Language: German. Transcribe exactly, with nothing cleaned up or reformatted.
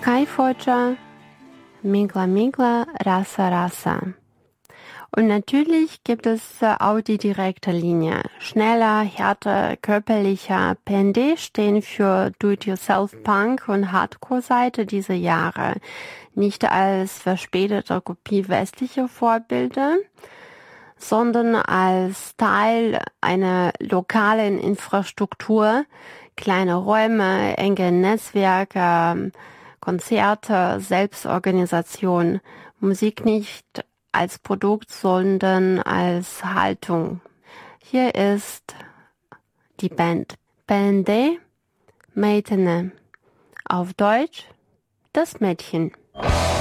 Skyforger, Migla Migla, Rasa Rasa. Und natürlich gibt es auch die direkte Linie. Schneller, härter, körperlicher. P N D stehen für Do-it-yourself-Punk und Hardcore-Seite dieser Jahre. Nicht als verspätete Kopie westlicher Vorbilder, sondern als Teil einer lokalen Infrastruktur, kleine Räume, enge Netzwerke, Konzerte, Selbstorganisation, Musik nicht als Produkt, sondern als Haltung. Hier ist die Band P N D Mädene. Auf Deutsch das Mädchen.